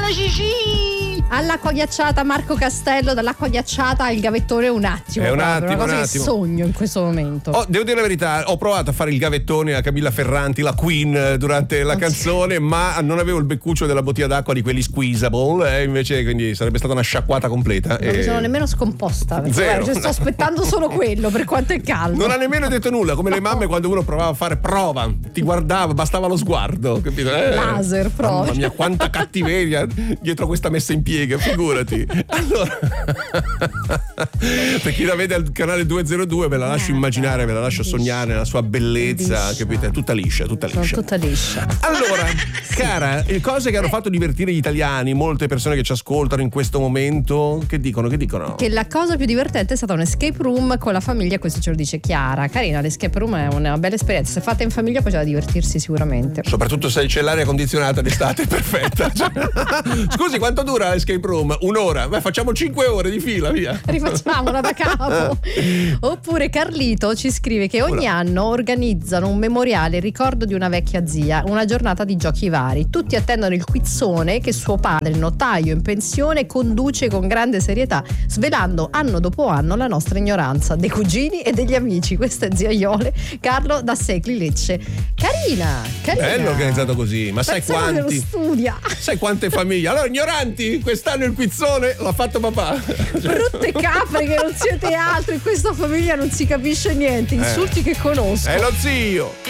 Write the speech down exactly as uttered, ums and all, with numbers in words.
buongiorno Cici. All'acqua ghiacciata Marco Castello, dall'acqua ghiacciata al gavettone un attimo. È un proprio, attimo, una cosa un che attimo. sogno in questo momento. Oh, devo dire la verità, ho provato a fare il gavettone a Camilla Ferranti, la Queen, eh, durante la canzone, ma non avevo il beccuccio della bottiglia d'acqua di quelli squeezable, eh, invece quindi sarebbe stata una sciacquata completa. Non mi e... sono nemmeno scomposta. perché, Zero. guarda, cioè, sto aspettando solo quello per quanto è caldo. Non ha nemmeno detto nulla, come le mamme quando uno provava a fare prova, ti guardava, bastava lo sguardo, capito? Eh, Laser proprio. Mamma mia, quanta cattiveria dietro a questa messa in piega, figurati. Allora, per chi la vede al canale duecentodue, ve la lascio immaginare, ve la lascio sognare la sua bellezza, Liscia. capite? Tutta liscia, tutta Sono liscia. tutta liscia. Allora, cara, le cose che hanno fatto divertire gli italiani, molte persone che ci ascoltano in questo momento, che dicono? Che dicono? Che la cosa più divertente è stata un escape room con la famiglia, questo ce lo dice Chiara. Carina, l'escape room è una bella esperienza, se fatta in famiglia poi c'è da divertirsi sicuramente. Soprattutto se c'è l'aria condizionata d'estate, è perfetta. Cioè, scusi, quanto dura l'escape room? Un'ora? Beh, facciamo cinque ore di fila, via. Rifacciamola da capo. Oppure Carlito ci scrive che ogni anno organizzano un memoriale in ricordo di una vecchia zia, una giornata di giochi vari. Tutti attendono il quizzone che suo padre, il notaio in pensione, conduce con grande serietà, svelando anno dopo anno la nostra ignoranza dei cugini e degli amici. Questa è zia Iole, Carlo da Secli Lecce. Carina, carina. Bello organizzato così, ma sai Pensavo che lo quanti? studia. Sai quante famiglie? Allora, ignoranti, quest'anno il quizzone l'ha fatto papà. Brutte capre che non siete altro, in questa famiglia non si capisce niente, insulti che conosco. È lo zio.